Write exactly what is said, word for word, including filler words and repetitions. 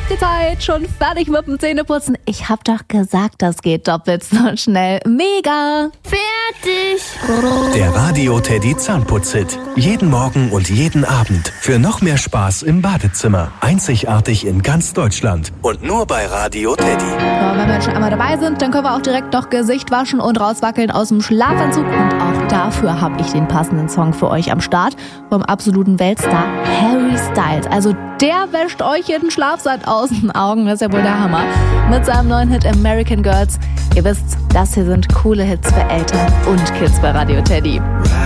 die Zeit, schon fertig mit dem Zähneputzen. Ich hab doch gesagt, das geht doppelt so schnell. Mega! Fertig! Der Radio Teddy Zahnputz-Hit. Jeden Morgen und jeden Abend. Für noch mehr Spaß im Badezimmer. Einzigartig in ganz Deutschland. Und nur bei Radio Teddy. Ja, wenn wir schon einmal dabei sind, dann können wir auch direkt noch Gesicht waschen und rauswackeln aus dem Schlafanzug. Und auch dafür habe ich den passenden Song für euch am Start. Vom absoluten Weltstar Harry Styles. Also der wäscht euch jeden Schlafsack aus den Augen. Das ist ja wohl der Hammer. Mit seinem neuen Hit American Girls. Ihr wisst, das hier sind coole Hits für Eltern und Kids bei Radio Teddy.